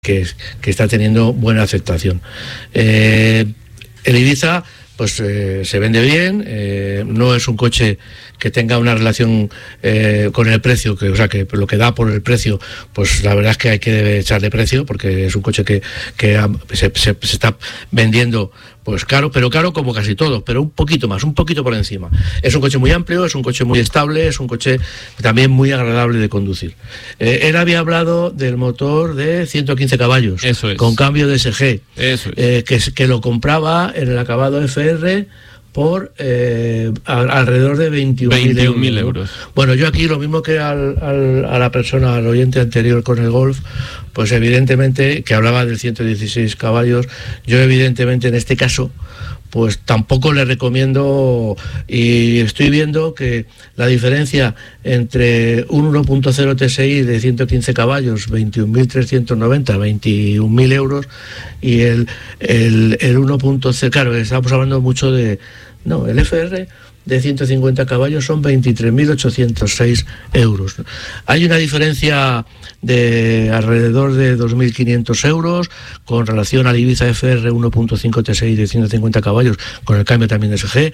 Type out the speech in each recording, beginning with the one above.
que está teniendo buena aceptación. El Ibiza pues se vende bien, no es un coche que tenga una relación con el precio, que lo que da por el precio, pues la verdad es que hay que echarle precio, porque es un coche que se está vendiendo pues caro, pero caro como casi todo, pero un poquito por encima. Es un coche muy amplio, es un coche muy estable, es un coche también muy agradable de conducir. Él había hablado del motor de 115 caballos, eso es, con cambio de SG, eso es. Que lo compraba en el acabado FR por alrededor de 21.000 euros. Bueno, yo aquí lo mismo que a la persona, al oyente anterior con el Golf, pues evidentemente, que hablaba del 116 caballos, yo evidentemente en este caso pues tampoco le recomiendo, y estoy viendo que la diferencia entre un 1.0 TSI de 115 caballos, 21.390, 21.000 euros, y el 1.0, claro, estamos hablando mucho el FR de 150 caballos son 23.806 euros. Hay una diferencia de alrededor de 2.500 euros con relación al Ibiza FR 1.5 TSI de 150 caballos, con el cambio también de SG.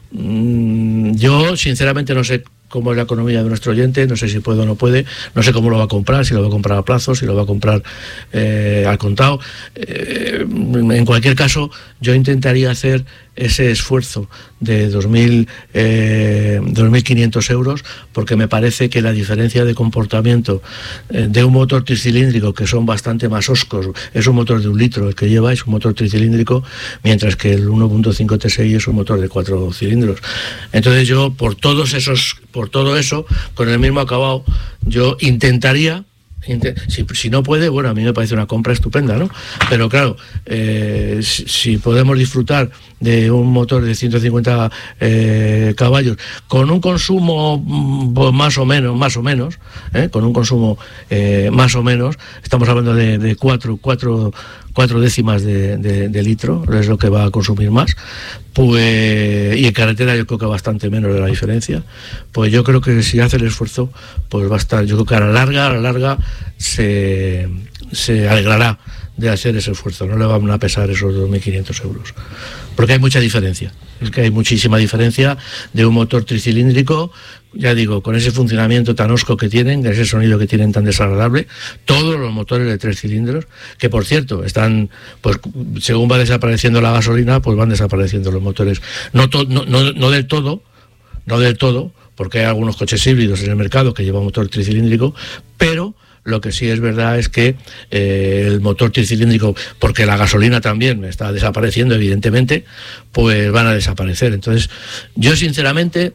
Yo sinceramente no sé cómo es la economía de nuestro oyente, no sé si puede o no puede, no sé cómo lo va a comprar, si lo va a comprar a plazo, si lo va a comprar al contado. En cualquier caso, yo intentaría hacer ese esfuerzo de 2.500 euros, porque me parece que la diferencia de comportamiento de un motor tricilíndrico, que son bastante más hoscos, es un motor de 1 litro el que lleva, es un motor tricilíndrico, mientras que el 1.5 TSI es un motor de 4 cilindros. Entonces yo, por todo eso, con el mismo acabado, yo intentaría, si no puede, bueno, a mí me parece una compra estupenda, ¿no? Pero claro, si podemos disfrutar de un motor de 150 caballos con un consumo pues, más o menos, con un consumo más o menos, estamos hablando de 4 décimas de litro, es lo que va a consumir más, pues, y en carretera yo creo que bastante menos de la diferencia, pues yo creo que si hace el esfuerzo, pues va a estar, yo creo que a la larga se alegrará de hacer ese esfuerzo, no le van a pesar esos 2.500 euros, porque hay mucha diferencia, es que hay muchísima diferencia de un motor tricilíndrico, ya digo, con ese funcionamiento tan hosco que tienen, ese sonido que tienen tan desagradable, todos los motores de 3 cilindros, que por cierto, están, pues según va desapareciendo la gasolina, pues van desapareciendo los motores, no del todo, porque hay algunos coches híbridos en el mercado que llevan motor tricilíndrico, pero lo que sí es verdad es que el motor tricilíndrico, porque la gasolina también está desapareciendo, evidentemente, pues van a desaparecer. Entonces, yo sinceramente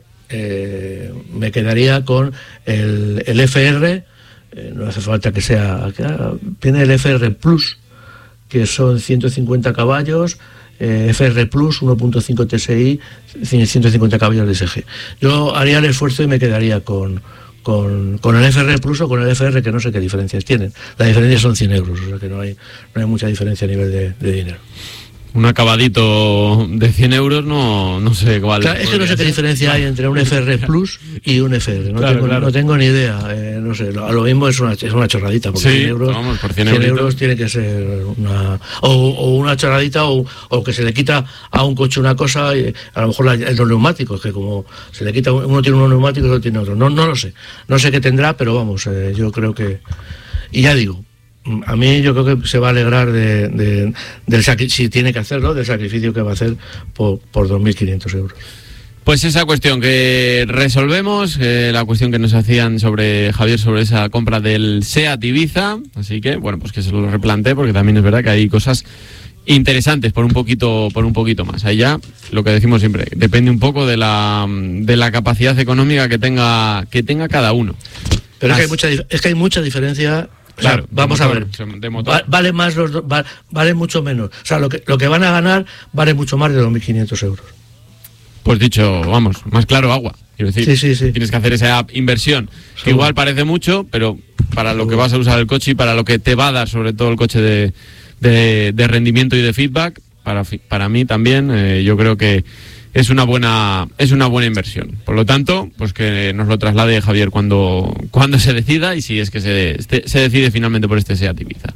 me quedaría con el FR, no hace falta que sea, tiene el FR Plus, que son 150 caballos, FR Plus, 1.5 TSI, 150 caballos de SG. Yo haría el esfuerzo y me quedaría con el FR Plus o con el FR, que no sé qué diferencias tienen. La diferencia son 100 euros, o sea que no hay mucha diferencia a nivel de dinero. Un acabadito de 100 euros no sé cuál. Claro, es que no sé qué diferencia hay entre un FR Plus y un FR. No tengo ni idea. No sé, a lo mismo es una chorradita, porque sí, 100 euros, vamos, por 100 euros tiene que ser una chorradita, o que se le quita a un coche una cosa, y a lo mejor los neumáticos, que como se le quita, uno tiene unos neumáticos y otro tiene otro. No lo sé. No sé qué tendrá, pero vamos, yo creo que... Y ya digo, a mí yo creo que se va a alegrar del si tiene que hacerlo, del sacrificio que va a hacer por 2.500 euros. Pues esa cuestión que resolvemos, la cuestión que nos hacían sobre Javier, sobre esa compra del SEAT Ibiza, así que bueno, pues que se lo replantee, porque también es verdad que hay cosas interesantes por un poquito más. Ahí ya lo que decimos siempre, depende un poco de la capacidad económica que tenga cada uno. Pero es que hay mucha diferencia. Claro, vamos a ver, vale más vale mucho menos. O sea, lo que van a ganar vale mucho más de 2.500 euros. Pues dicho, vamos, más claro agua. Quiero decir, sí. Tienes que hacer esa inversión, que igual parece mucho, pero para lo que vas a usar el coche y para lo que te va a dar, sobre todo el coche de rendimiento y de feedback, para mí también, yo creo que es una buena inversión. Por lo tanto, pues que nos lo traslade Javier cuando se decida, y si es que se decide finalmente por este SEAT Ibiza.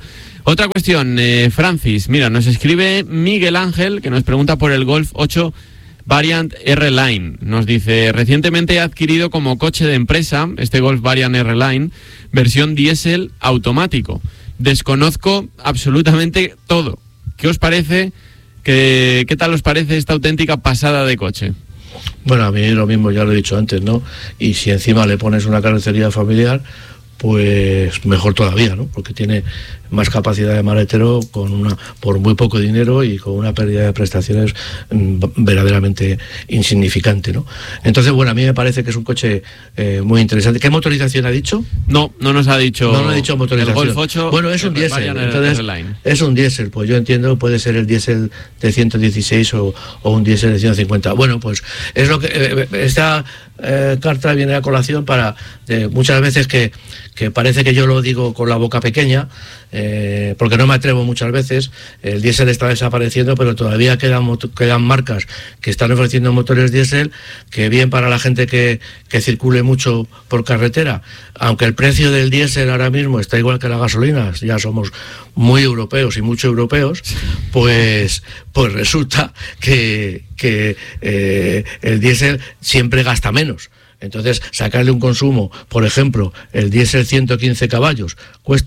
Otra cuestión, Francis, mira, nos escribe Miguel Ángel, que nos pregunta por el Golf 8 Variant R-Line. Nos dice, recientemente he adquirido como coche de empresa este Golf Variant R-Line, versión diésel automático. Desconozco absolutamente todo. ¿Qué os parece? ¿Qué tal os parece esta auténtica pasada de coche? Bueno, a mí lo mismo, ya lo he dicho antes, ¿no? Y si encima le pones una carrocería familiar, pues mejor todavía, ¿no? Porque tiene más capacidad de maletero por muy poco dinero y con una pérdida de prestaciones verdaderamente insignificante, ¿no? Entonces, bueno, a mí me parece que es un coche muy interesante. ¿Qué motorización ha dicho? No nos ha dicho. No ha dicho motorización. El Golf 8. Bueno, es un diésel. Entonces, es un diésel. Pues yo entiendo, puede ser el diésel de 116 o un diésel de 150. Bueno, pues es lo que esta carta viene a colación para muchas veces que parece que yo lo digo con la boca pequeña, porque no me atrevo muchas veces. El diésel está desapareciendo, pero todavía quedan marcas que están ofreciendo motores diésel que bien para la gente que circule mucho por carretera, aunque el precio del diésel ahora mismo está igual que la gasolina, ya somos muy europeos y mucho europeos, pues resulta que el diésel siempre gasta menos. Entonces, sacarle un consumo, por ejemplo, el diésel 115 caballos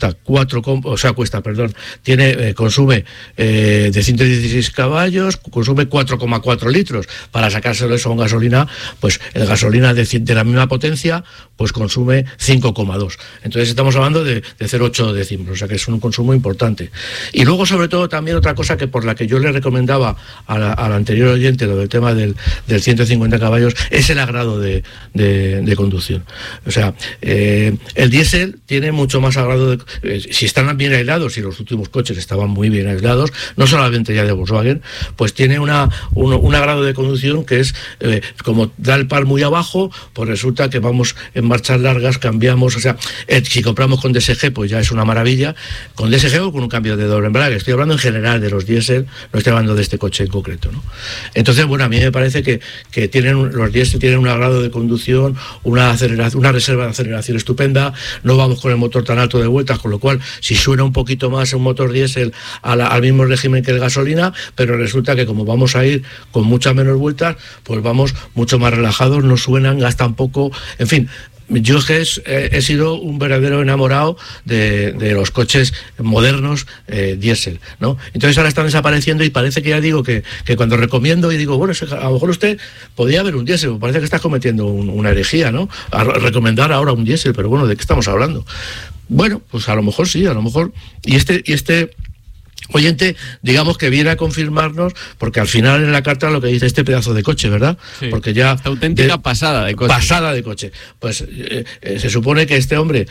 consume de 116 caballos, consume 4,4 litros. Para sacárselo eso con gasolina, pues el gasolina de la misma potencia, pues consume 5,2. Entonces estamos hablando de 0,8 decímetros, o sea que es un consumo importante. Y luego, sobre todo, también otra cosa que por la que yo le recomendaba al anterior oyente, lo del tema del 150 caballos, es el agrado de conducción. O sea, el diésel tiene mucho más agrado si están bien aislados, y los últimos coches estaban muy bien aislados, no solamente ya de Volkswagen, pues tiene un agrado de conducción que es, como da el par muy abajo, pues resulta que vamos en marchas largas, cambiamos, o sea, si compramos con DSG, pues ya es una maravilla, con DSG o con un cambio de doble embrague. Estoy hablando en general de los diésel, no estoy hablando de este coche en concreto, ¿no? Entonces, bueno, a mí me parece que los diésel tienen un agrado de conducción, una reserva de aceleración estupenda, no vamos con el motor tan alto de vueltas, con lo cual si suena un poquito más un motor diésel al mismo régimen que el gasolina, pero resulta que como vamos a ir con muchas menos vueltas, pues vamos mucho más relajados, no suenan, gastan poco, en fin. Yo he sido un verdadero enamorado de los coches modernos diésel, ¿no? Entonces ahora están desapareciendo y parece que ya digo que cuando recomiendo y digo, bueno, a lo mejor usted podría haber un diésel, parece que está cometiendo una herejía, ¿no? A recomendar ahora un diésel, pero bueno, ¿de qué estamos hablando? Bueno, pues a lo mejor sí, a lo mejor. Y este oyente, digamos que viene a confirmarnos, porque al final en la carta lo que dice este pedazo de coche, ¿verdad? Sí, porque ya esta auténtica pasada de coche. Pasada de coche. Pues se supone que este hombre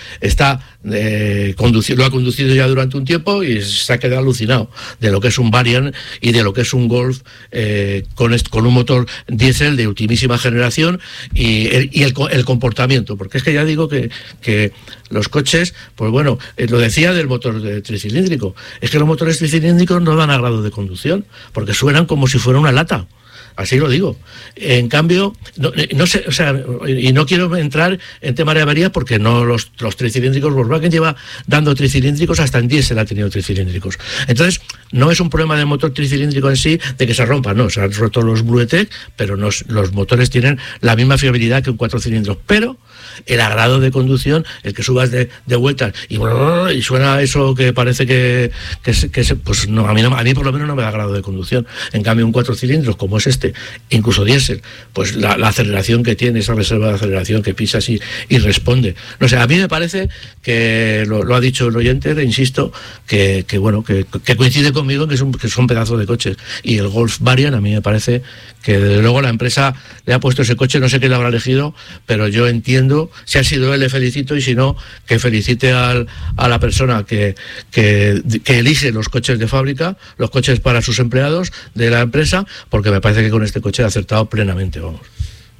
lo ha conducido ya durante un tiempo y se ha quedado alucinado de lo que es un Variant y de lo que es un Golf con un motor diésel de ultimísima generación y el comportamiento, porque es que ya digo que los coches, pues bueno, lo decía del motor tricilíndrico, es que los motores tricilíndricos no dan agrado de conducción, porque suenan como si fuera una lata. Así lo digo. En cambio, no sé, o sea, y no quiero entrar en tema de averías porque no los tricilíndricos, Volkswagen lleva dando tricilíndricos, hasta en diésel ha tenido tricilíndricos. Entonces, no es un problema del motor tricilíndrico en sí de que se rompa, no, se han roto los Bluetech, pero los motores tienen la misma fiabilidad que un 4 cilindros, pero el agrado de conducción, el que subas de vueltas y suena eso que parece que pues no, a mí por lo menos no me da agrado de conducción. En cambio, un 4 cilindros como es este, incluso diésel, pues la aceleración que tiene, esa reserva de aceleración que pisas y responde. No sé, a mí me parece que lo ha dicho el oyente, le insisto, que coincide conmigo en que son pedazos de coches. Y el Golf Variant a mí me parece que desde luego la empresa le ha puesto ese coche, no sé quién lo habrá elegido, pero yo entiendo, si ha sido él le felicito, y si no, que felicite a la persona que elige los coches de fábrica, los coches para sus empleados de la empresa, porque me parece que con este coche ha acertado plenamente, vamos.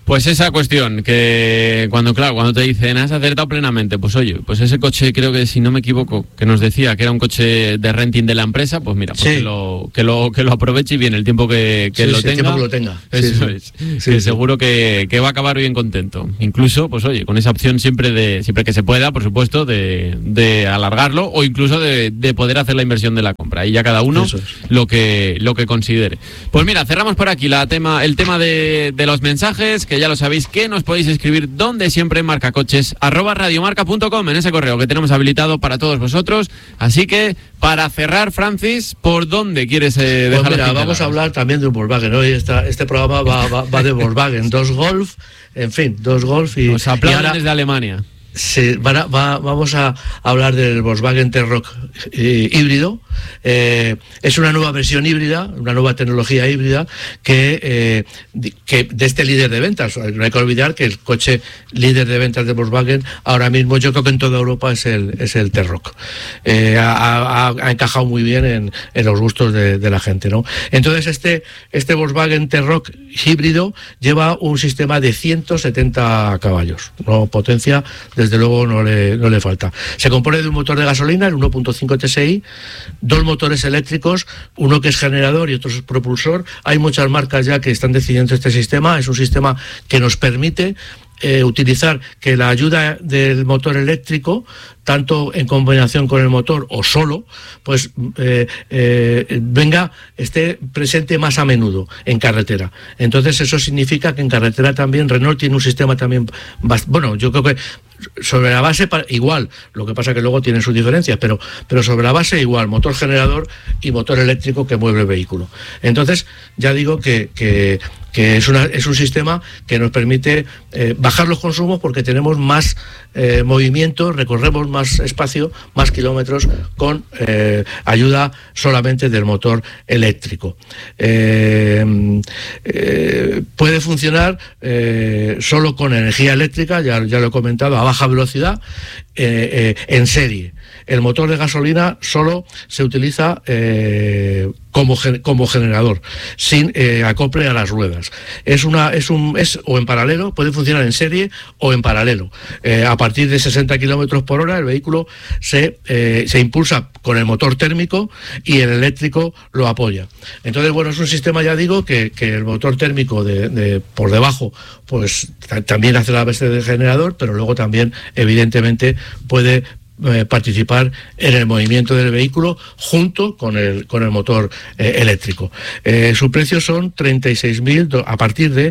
Pues esa cuestión, que cuando te dicen has acertado plenamente, pues oye, pues ese coche creo que, si no me equivoco, que nos decía que era un coche de renting de la empresa, pues mira, pues que lo aproveche y bien el tiempo que lo tenga. El tiempo que lo tenga. Eso es. Que seguro que va a acabar bien contento. Incluso, pues oye, con esa opción siempre que se pueda, por supuesto, de alargarlo o incluso de poder hacer la inversión de la compra. Y ya cada uno lo que considere. Pues mira, cerramos por aquí el tema de los mensajes, que ya lo sabéis, que nos podéis escribir donde siempre, marcacoches@radiomarca.com, en ese correo que tenemos habilitado para todos vosotros. Así que, para cerrar, Francis, ¿por dónde quieres dejar? Pues mira, vamos a hablar también de un Volkswagen. Hoy este programa va de Volkswagen, dos Golf y... Os aplauden ahora, desde Alemania. Sí, vamos a hablar del Volkswagen T-Roc híbrido. Es una nueva versión híbrida, una nueva tecnología híbrida que de este líder de ventas. No hay que olvidar que el coche líder de ventas de Volkswagen ahora mismo, yo creo que en toda Europa, es el T-Roc. Ha encajado muy bien en los gustos de la gente, ¿no? Entonces este Volkswagen T-Roc híbrido lleva un sistema de 170 caballos, ¿no? Potencia, desde luego, no le falta. Se compone de un motor de gasolina, el 1.5 TSI, dos motores eléctricos, uno que es generador y otro es propulsor. Hay muchas marcas ya que están decidiendo este sistema. Es un sistema que nos permite utilizar que la ayuda del motor eléctrico, tanto en combinación con el motor o solo, pues esté presente más a menudo en carretera. Entonces eso significa que en carretera también Renault tiene un sistema también, bueno, yo creo que sobre la base igual, lo que pasa que luego tienen sus diferencias, pero sobre la base igual, motor generador y motor eléctrico que mueve el vehículo. Entonces ya digo que es un sistema que nos permite bajar los consumos, porque tenemos más movimiento, recorremos más espacio, más kilómetros con ayuda solamente del motor eléctrico. Puede funcionar solo con energía eléctrica, ya lo he comentado, a baja velocidad, en serie. El motor de gasolina solo se utiliza como generador, sin acople a las ruedas. Es o en paralelo, puede funcionar en serie o en paralelo. A partir de 60 kilómetros por hora el vehículo se impulsa con el motor térmico y el eléctrico lo apoya. Entonces, bueno, es un sistema, ya digo, que el motor térmico de por debajo, pues también hace la base del generador, pero luego también, evidentemente, puede participar en el movimiento del vehículo junto con el motor eléctrico. Su precio son a partir de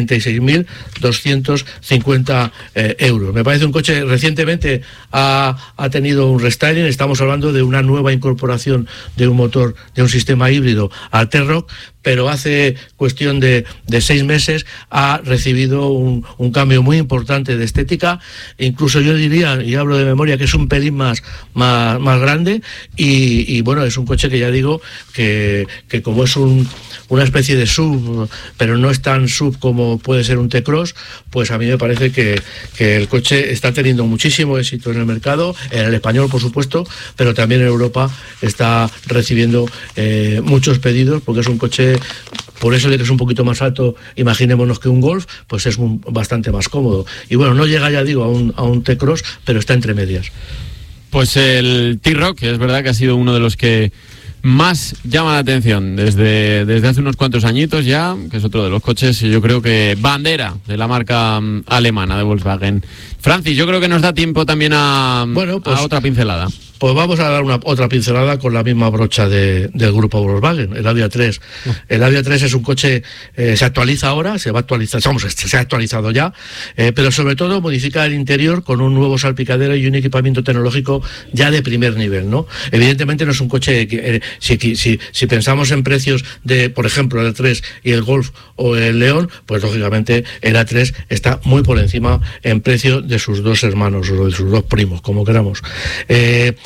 36.250 euros. Me parece un coche, recientemente ha tenido un restyling. Estamos hablando de una nueva incorporación de un motor, de un sistema híbrido al T-Roc, pero hace cuestión de 6 meses ha recibido un cambio muy importante de estética. Incluso yo diría, y hablo de memoria, que es un pelín más grande, y bueno, es un coche que ya digo que como es una especie de sub, pero no es tan sub como puede ser un T-Cross, pues a mí me parece que el coche está teniendo muchísimo éxito en el mercado, en el español, por supuesto, pero también en Europa está recibiendo muchos pedidos, porque es un coche, por eso de que es un poquito más alto, imaginémonos que un Golf, pues es bastante más cómodo. Y bueno, no llega, ya digo, a un T-Cross, pero está entre medias. Pues el T-Roc, que es verdad que ha sido uno de los que más llama la atención desde hace unos cuantos añitos ya, que es otro de los coches, yo creo que bandera de la marca alemana de Volkswagen. Francis, yo creo que nos da tiempo también a otra pincelada. Pues vamos a dar otra pincelada con la misma brocha del grupo Volkswagen, el Avia 3. El Avia 3 es un coche, se actualiza ahora, se va a actualizar, se ha actualizado ya, pero sobre todo modifica el interior con un nuevo salpicadero y un equipamiento tecnológico ya de primer nivel, ¿no? Evidentemente no es un coche que, si pensamos en precios de, por ejemplo, el 3 y el Golf o el León, pues lógicamente el A3 está muy por encima en precio de sus dos hermanos o de sus dos primos, como queramos.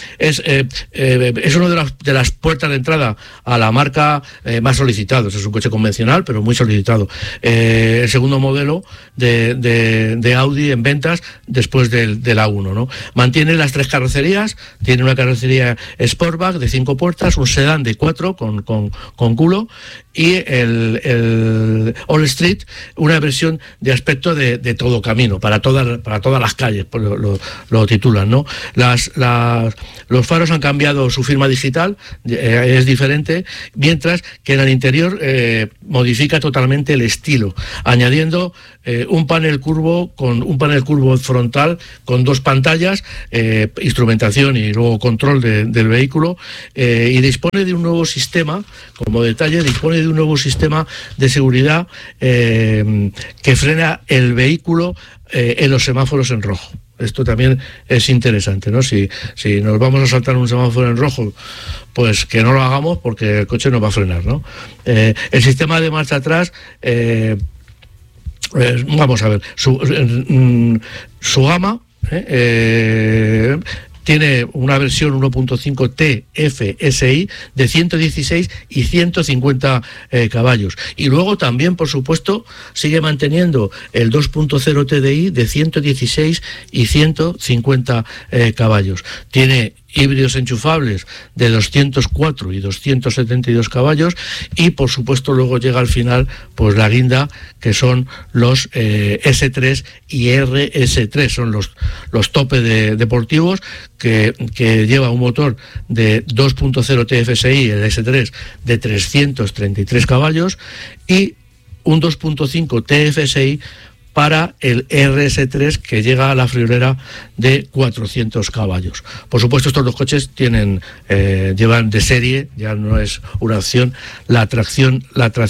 es una de las puertas de entrada a la marca más solicitados. Es un coche convencional, pero muy solicitado. El segundo modelo de Audi en ventas después del A1, ¿no? Mantiene las 3 carrocerías, tiene una carrocería Sportback de 5 puertas, un sedán de 4 con culo, y el All Street, una versión de aspecto de todo camino, para todas las calles, pues lo titulan, ¿no? Los faros han cambiado su firma digital, es diferente, mientras que en el interior modifica totalmente el estilo, añadiendo un panel curvo frontal con 2 pantallas, instrumentación y luego control del vehículo, y dispone de un nuevo sistema, como detalle, dispone de un nuevo sistema de seguridad que frena el vehículo en los semáforos en rojo. Esto también es interesante, ¿no? Si nos vamos a saltar un semáforo en rojo, pues que no lo hagamos porque el coche nos va a frenar, ¿no? El sistema de marcha atrás, vamos a ver, su gama tiene una versión 1.5 TFSI de 116 y 150 caballos. Y luego también, por supuesto, sigue manteniendo el 2.0 TDI de 116 y 150 caballos. Tiene híbridos enchufables de 204 y 272 caballos, y por supuesto luego llega al final pues la guinda, que son los S3 y RS3, son los tope deportivos, que lleva un motor de 2.0 TFSI, el S3, de 333 caballos, y un 2.5 TFSI para el RS3, que llega a la friolera de 400 caballos. Por supuesto, estos dos coches llevan de serie, ya no es una opción, la tracción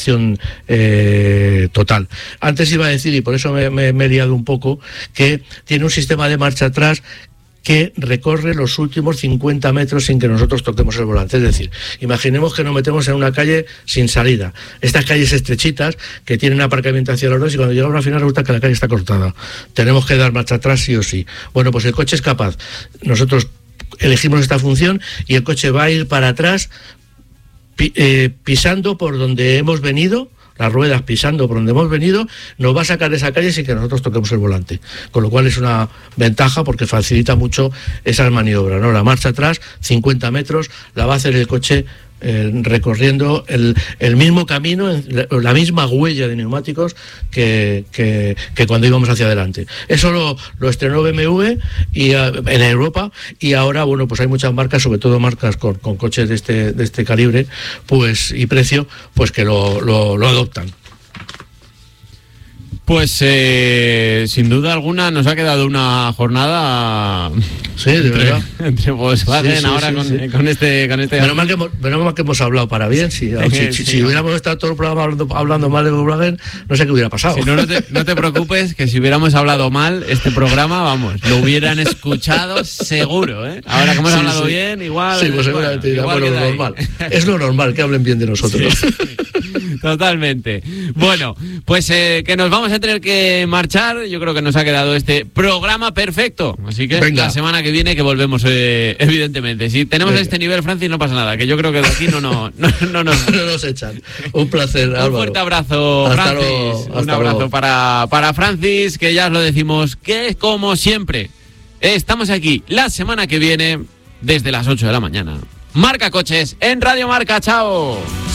total. Antes iba a decir, y por eso me he liado un poco, que tiene un sistema de marcha atrás que recorre los últimos 50 metros sin que nosotros toquemos el volante. Es decir, imaginemos que nos metemos en una calle sin salida. Estas calles estrechitas que tienen aparcamiento hacia los dos, y cuando llegamos al final resulta que la calle está cortada. Tenemos que dar marcha atrás sí o sí. Bueno, pues el coche es capaz. Nosotros elegimos esta función y el coche va a ir para atrás pisando por donde hemos venido. Las ruedas pisando por donde hemos venido, nos va a sacar de esa calle sin que nosotros toquemos el volante, con lo cual es una ventaja porque facilita mucho esas maniobras, ¿no? La marcha atrás, 50 metros, la va a hacer el coche recorriendo el mismo camino, la misma huella de neumáticos que cuando íbamos hacia adelante. Eso lo estrenó BMW en Europa, y ahora, bueno, pues hay muchas marcas, sobre todo marcas con coches de este calibre, pues, y precio, pues que lo adoptan. Pues sin duda alguna nos ha quedado una jornada, sí, de verdad, entre Volkswagen, sí, ahora sí. Con este. Menos mal que hemos hablado para bien. Si hubiéramos estado todo el programa hablando mal de Volkswagen, no sé qué hubiera pasado. Si no te preocupes, que si hubiéramos hablado mal este programa, vamos, lo hubieran escuchado seguro, ¿eh? Ahora que hemos hablado bien, igual. Sí, pues seguramente igual lo normal. Es lo normal que hablen bien de nosotros. Sí, totalmente. Bueno, pues que nos vamos a tener que marchar. Yo creo que nos ha quedado este programa perfecto, así que venga, la semana que viene que volvemos, evidentemente. Si tenemos este nivel, Francis, no pasa nada, que yo creo que de aquí no nos echan. Un placer, Álvaro. Un fuerte abrazo, Francis. Un abrazo para Francis, que ya os lo decimos, que como siempre estamos aquí la semana que viene desde las 8 de la mañana. Marca Coches en Radio Marca. Chao.